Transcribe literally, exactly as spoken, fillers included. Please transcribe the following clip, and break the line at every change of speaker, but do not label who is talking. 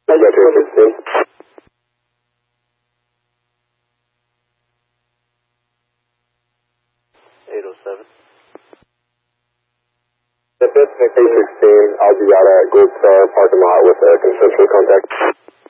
I got you, sixteen.
eight oh seven.
The fifth, eight sixteen, I'll be out at Gold Star parking lot with a consensual contact.